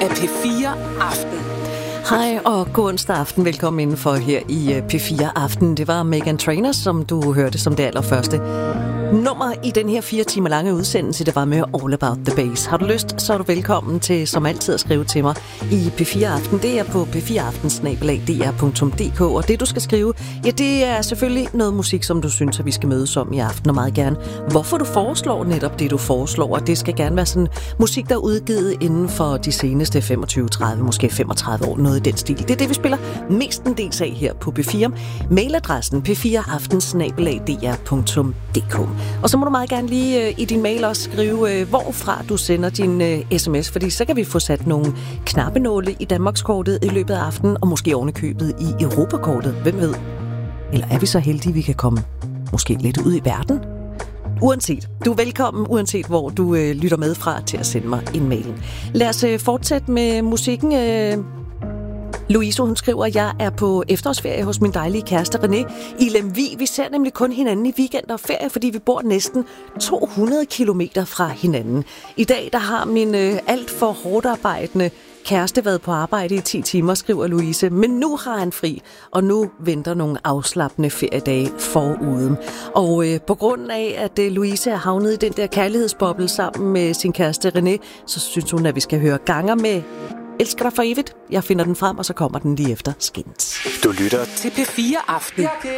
af P4 Aften. Hej og god onsdag aften. Velkommen indenfor her i P4 Aften. Det var Meghan Trainor, som du hørte som det allerførste nummer i den her 4 timer lange udsendelse. Det var med All About The Bass. Har du lyst, så er du velkommen til som altid at skrive til mig i P4 Aften. Det er på p4aften@dr.dk, og det du skal skrive, ja, det er selvfølgelig noget musik, som du synes, at vi skal mødes om i aften, og meget gerne hvorfor du foreslår netop det, du foreslår. Og det skal gerne være sådan musik, der er udgivet inden for de seneste 25, 30, måske 35 år, noget i den stil. Det er det, vi spiller mestendels af her på P4. Mailadressen p4aften@dr.dk. Og så må du meget gerne lige i din mail også skrive, hvorfra du sender din sms, fordi så kan vi få sat nogle knappenåle i Danmarkskortet i løbet af aftenen, og måske ovenikøbet i Europakortet. Hvem ved? Eller er vi så heldige, vi kan komme måske lidt ud i verden? Uanset. Du er velkommen, uanset hvor du lytter med fra, til at sende mig en mail. Lad os fortsætte med musikken. Louise, hun skriver, at jeg er på efterårsferie hos min dejlige kæreste René i Lemvig. Vi ser nemlig kun hinanden i weekend og ferie, fordi vi bor næsten 200 kilometer fra hinanden. I dag der har min alt for hårdt arbejdende kæreste været på arbejde i 10 timer, skriver Louise. Men nu har han fri, og nu venter nogle afslappende feriedage forude. Og på grund af, at Louise er havnet i den der kærlighedsboble sammen med sin kæreste René, så synes hun, at vi skal høre Ganger med Elsker dig for evigt. Jeg finder den frem, og så kommer den lige efter Skins. Du lytter til P4 Aften.